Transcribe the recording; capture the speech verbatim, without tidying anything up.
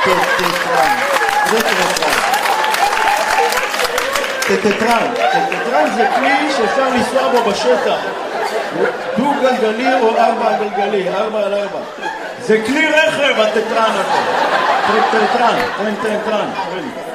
טטרן. זה טטרן. טטרן. טטרן זה כלי שאפשר לנסוע בו בשטח. דו גלגלי או ארבע גלגלי, ארבע על ארבע. זה כלי רכב, הטטרן הזה. טטרן, טטרן, טטרן.